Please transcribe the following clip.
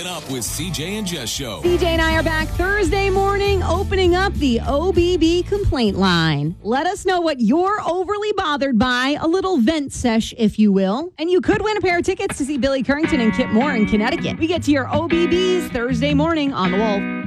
Up with CJ and Jess show. CJ and I are back Thursday morning, opening up the OBB complaint line. Let us know what you're overly bothered by, a little vent sesh, if you will. And you could win a pair of tickets to see Billy Currington and Kip Moore in Connecticut. We get to your OBBs Thursday morning on The Wolf.